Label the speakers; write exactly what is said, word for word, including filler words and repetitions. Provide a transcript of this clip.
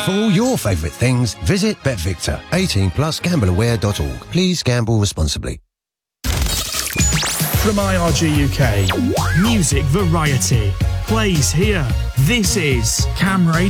Speaker 1: For all your favourite things, visit BetVictor. eighteen plus gamble aware dot org. Please gamble responsibly.
Speaker 2: From I R G U K, music variety plays here. This is Cam Radio.